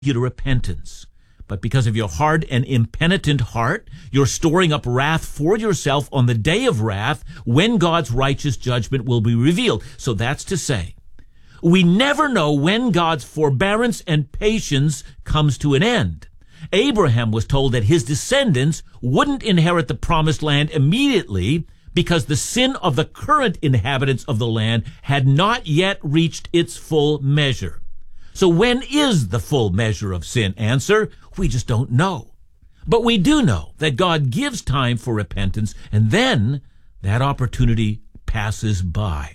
you to repentance. But because of your hard and impenitent heart, you're storing up wrath for yourself on the day of wrath when God's righteous judgment will be revealed. So that's to say, we never know when God's forbearance and patience comes to an end. Abraham was told that his descendants wouldn't inherit the promised land immediately because the sin of the current inhabitants of the land had not yet reached its full measure. So when is the full measure of sin? Answer, we just don't know. But we do know that God gives time for repentance, and then that opportunity passes by.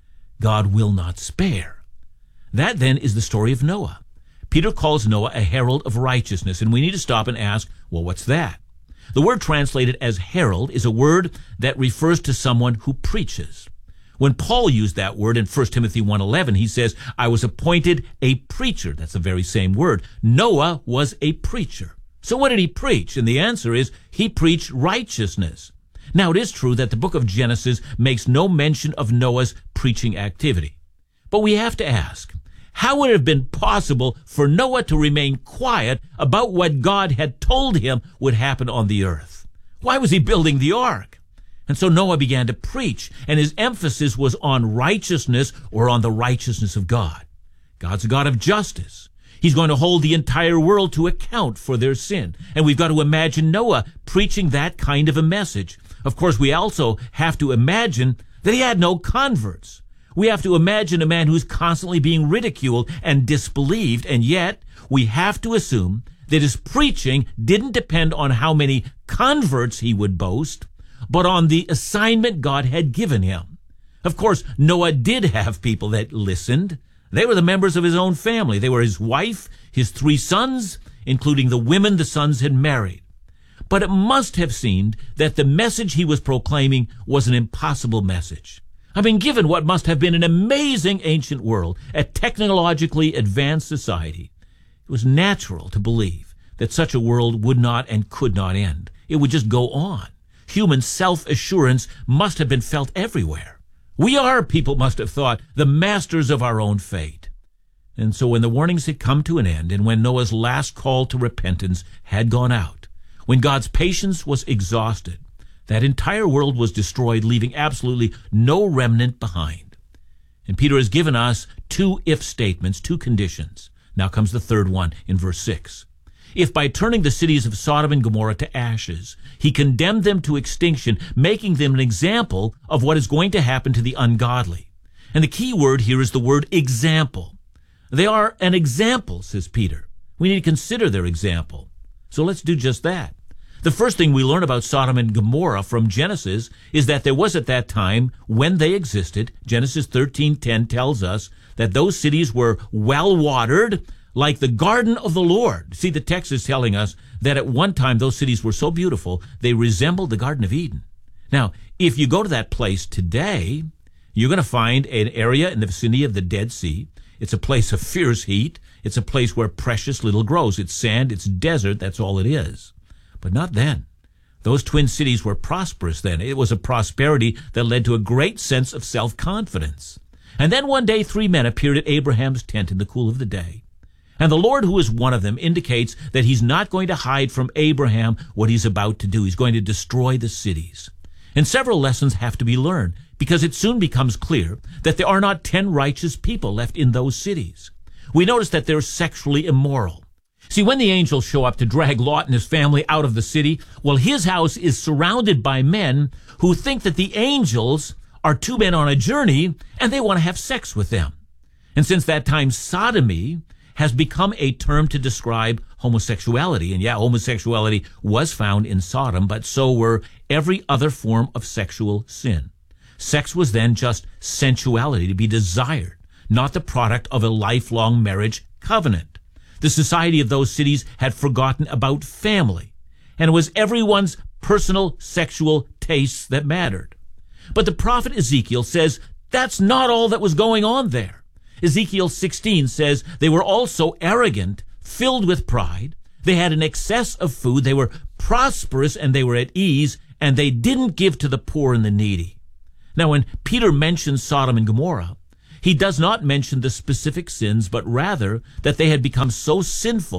God will not spare. That then is the story of Noah. Peter calls Noah a herald of righteousness, and we need to stop and ask, well, what's that? The word translated as herald is a word that refers to someone who preaches. When Paul used that word in 1 Timothy 1:11, he says, I was appointed a preacher. That's the very same word. Noah was a preacher. So what did he preach? And the answer is, he preached righteousness. Now, it is true that the book of Genesis makes no mention of Noah's preaching activity. But we have to ask, how would it have been possible for Noah to remain quiet about what God had told him would happen on the earth? Why was he building the ark? And so Noah began to preach, and his emphasis was on righteousness or on the righteousness of God. God's a God of justice. He's going to hold the entire world to account for their sin. And we've got to imagine Noah preaching that kind of a message. Of course, we also have to imagine that he had no converts. We have to imagine a man who's constantly being ridiculed and disbelieved, and yet we have to assume that his preaching didn't depend on how many converts he would boast, but on the assignment God had given him. Of course, Noah did have people that listened. They were the members of his own family. They were his wife, his 3 sons, including the women the sons had married. But it must have seemed that the message he was proclaiming was an impossible message. I mean, given what must have been an amazing ancient world, a technologically advanced society, it was natural to believe that such a world would not and could not end. It would just go on. Human self-assurance must have been felt everywhere. We are, people must have thought, the masters of our own fate. And so when the warnings had come to an end, and when Noah's last call to repentance had gone out, when God's patience was exhausted, that entire world was destroyed, leaving absolutely no remnant behind. And Peter has given us 2 if statements, 2 conditions. Now comes the third one in verse 6. If by turning the cities of Sodom and Gomorrah to ashes, he condemned them to extinction, making them an example of what is going to happen to the ungodly. And the key word here is the word example. They are an example, says Peter. We need to consider their example. So let's do just that. The first thing we learn about Sodom and Gomorrah from Genesis is that there was at that time, when they existed, Genesis 13:10 tells us that those cities were well-watered, like the garden of the Lord. See, the text is telling us that at one time those cities were so beautiful, they resembled the Garden of Eden. Now, if you go to that place today, you're going to find an area in the vicinity of the Dead Sea. It's a place of fierce heat. It's a place where precious little grows. It's sand, it's desert, that's all it is. But not then. Those twin cities were prosperous then. It was a prosperity that led to a great sense of self-confidence. And then one day 3 men appeared at Abraham's tent in the cool of the day. And the Lord, who is one of them, indicates that he's not going to hide from Abraham what he's about to do. He's going to destroy the cities. And several lessons have to be learned, because it soon becomes clear that there are not 10 righteous people left in those cities. We notice that they're sexually immoral. See, when the angels show up to drag Lot and his family out of the city, well, his house is surrounded by men who think that the angels are 2 men on a journey, and they want to have sex with them. And since that time, sodomy has become a term to describe homosexuality. And yeah, homosexuality was found in Sodom, but so were every other form of sexual sin. Sex was then just sensuality to be desired, not the product of a lifelong marriage covenant. The society of those cities had forgotten about family, and it was everyone's personal sexual tastes that mattered. But the prophet Ezekiel says that's not all that was going on there. Ezekiel 16 says they were also arrogant, filled with pride. They had an excess of food. They were prosperous and they were at ease, and they didn't give to the poor and the needy. Now, when Peter mentions Sodom and Gomorrah, he does not mention the specific sins, but rather that they had become so sinful